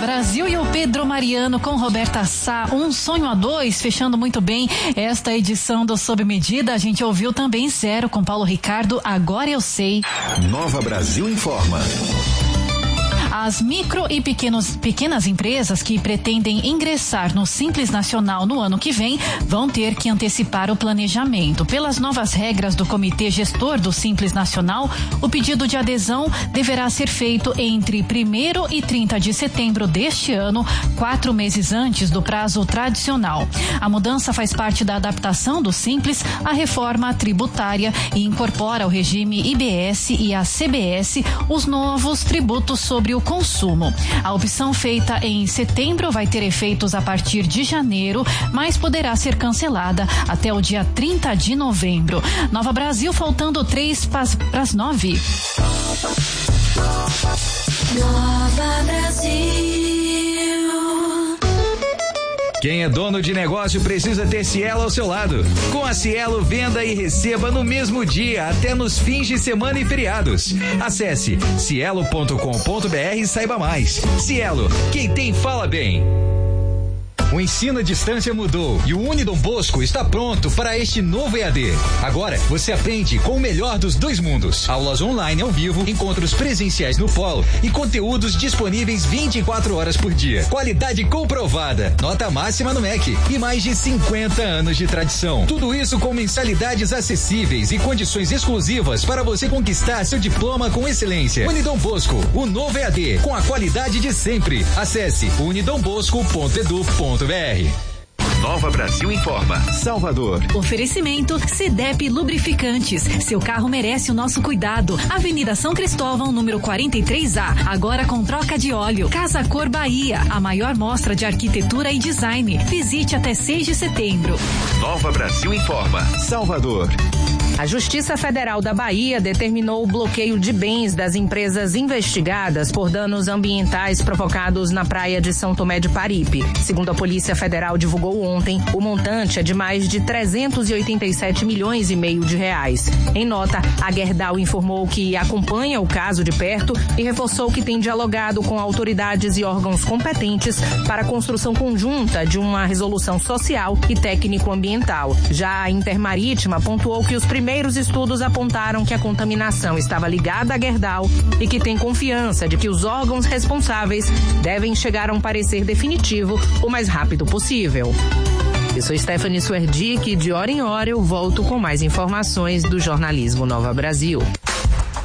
Brasil e o Pedro Mariano com Roberta Sá, Um Sonho a Dois, fechando muito bem esta edição do Sob Medida. A gente ouviu também Zero com Paulo Ricardo, Agora Eu Sei. Nova Brasil informa. As micro e pequenas empresas que pretendem ingressar no Simples Nacional no ano que vem vão ter que antecipar o planejamento. Pelas novas regras do Comitê Gestor do Simples Nacional, o pedido de adesão deverá ser feito entre 1º e 30 de setembro deste ano, 4 meses antes do prazo tradicional. A mudança faz parte da adaptação do Simples à reforma tributária e incorpora ao regime IBS e a CBS os novos tributos sobre o consumo. A opção feita em setembro vai ter efeitos a partir de janeiro, mas poderá ser cancelada até o dia 30 de novembro. Nova Brasil, faltando 3 para as 9. Nova Brasil. Quem é dono de negócio precisa ter Cielo ao seu lado. Com a Cielo, venda e receba no mesmo dia, até nos fins de semana e feriados. Acesse cielo.com.br e saiba mais. Cielo, quem tem fala bem. O ensino à distância mudou e o Unidom Bosco está pronto para este novo EAD. Agora você aprende com o melhor dos dois mundos. Aulas online ao vivo, encontros presenciais no polo e conteúdos disponíveis 24 horas por dia. Qualidade comprovada, nota máxima no MEC e mais de 50 anos de tradição. Tudo isso com mensalidades acessíveis e condições exclusivas para você conquistar seu diploma com excelência. Unidom Bosco, o novo EAD, com a qualidade de sempre. Acesse unidombosco.edu.br. Nova Brasil informa. Salvador. Oferecimento CDEP Lubrificantes. Seu carro merece o nosso cuidado. Avenida São Cristóvão, número 43A. Agora com troca de óleo. Casa Cor Bahia. A maior mostra de arquitetura e design. Visite até 6 de setembro. Nova Brasil informa. Salvador. A Justiça Federal da Bahia determinou o bloqueio de bens das empresas investigadas por danos ambientais provocados na praia de São Tomé de Paripe. Segundo a Polícia Federal divulgou ontem, o montante é de mais de 387 milhões e meio de reais. Em nota, a Gerdau informou que acompanha o caso de perto e reforçou que tem dialogado com autoridades e órgãos competentes para a construção conjunta de uma resolução social e técnico-ambiental. Já a Intermarítima pontuou que os primeiros estudos apontaram que a contaminação estava ligada à Gerdau e que tem confiança de que os órgãos responsáveis devem chegar a um parecer definitivo o mais rápido possível. Eu sou Stephanie Suerdick e de hora em hora eu volto com mais informações do jornalismo Nova Brasil.